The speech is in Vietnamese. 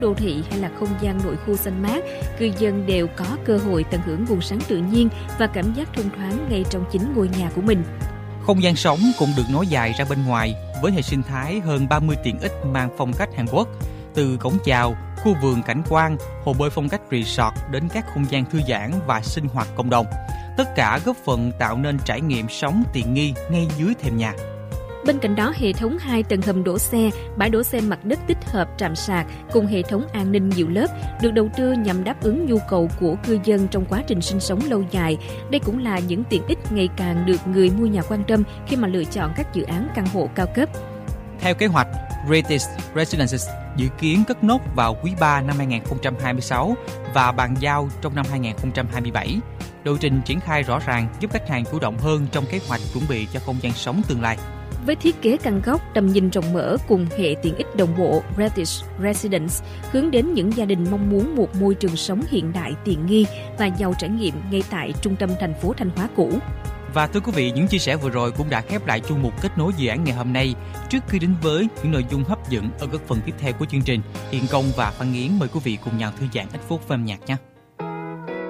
đô thị hay là không gian nội khu xanh mát, cư dân đều có cơ hội tận hưởng nguồn sáng tự nhiên và cảm giác thông thoáng ngay trong chính ngôi nhà của mình. Không gian sống cũng được nối dài ra bên ngoài với hệ sinh thái hơn 30 tiện ích mang phong cách Hàn Quốc, từ cổng chào, khu vườn cảnh quan, hồ bơi phong cách resort đến các không gian thư giãn và sinh hoạt cộng đồng. Tất cả góp phần tạo nên trải nghiệm sống tiện nghi ngay dưới thềm nhà. Bên cạnh đó, hệ thống 2 tầng hầm đỗ xe, bãi đỗ xe mặt đất tích hợp trạm sạc cùng hệ thống an ninh nhiều lớp được đầu tư nhằm đáp ứng nhu cầu của cư dân trong quá trình sinh sống lâu dài. Đây cũng là những tiện ích ngày càng được người mua nhà quan tâm khi mà lựa chọn các dự án căn hộ cao cấp. Theo kế hoạch, Ratis Residences dự kiến cất nốt vào quý 3 năm 2026 và bàn giao trong năm 2027. Lộ trình triển khai rõ ràng giúp khách hàng chủ động hơn trong kế hoạch chuẩn bị cho không gian sống tương lai. Với thiết kế căn góc, tầm nhìn rộng mở cùng hệ tiện ích đồng bộ, Ratis Residence hướng đến những gia đình mong muốn một môi trường sống hiện đại, tiện nghi và giàu trải nghiệm ngay tại trung tâm thành phố Thanh Hóa cũ. Và thưa quý vị, những chia sẻ vừa rồi cũng đã khép lại chuyên mục Kết nối dự án ngày hôm nay. Trước khi đến với những nội dung hấp dẫn ở các phần tiếp theo của chương trình, Hiền Công và Phan Nghiến mời quý vị cùng nhau thư giãn ít phút với âm nhạc nhé.